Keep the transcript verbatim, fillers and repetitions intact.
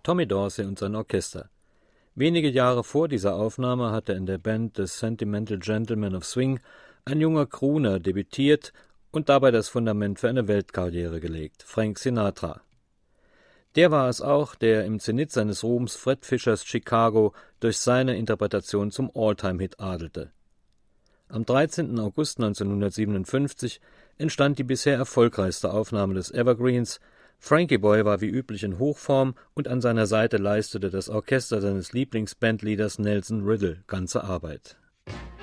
Tommy Dorsey und sein Orchester. Wenige Jahre vor dieser Aufnahme hatte in der Band The Sentimental Gentlemen of Swing ein junger Crooner debütiert und dabei das Fundament für eine Weltkarriere gelegt, Frank Sinatra. Der war es auch, der im Zenit seines Ruhms Fred Fischers Chicago durch seine Interpretation zum All-Time-Hit adelte. Am dreizehnten August neunzehnhundertsiebenundfünfzig entstand die bisher erfolgreichste Aufnahme des Evergreens. Frankie Boy war wie üblich in Hochform und an seiner Seite leistete das Orchester seines Lieblingsbandleaders Nelson Riddle ganze Arbeit.